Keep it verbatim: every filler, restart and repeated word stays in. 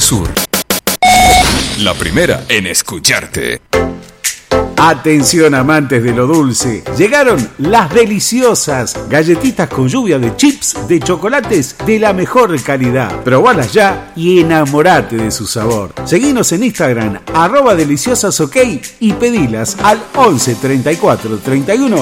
Sur. La primera en escucharte. Atención amantes de lo dulce, llegaron las deliciosas galletitas con lluvia de chips de chocolates de la mejor calidad. Probalas ya y enamorate de su sabor. Seguinos en Instagram, arroba deliciosasok y pedilas al once treinta y cuatro treinta y uno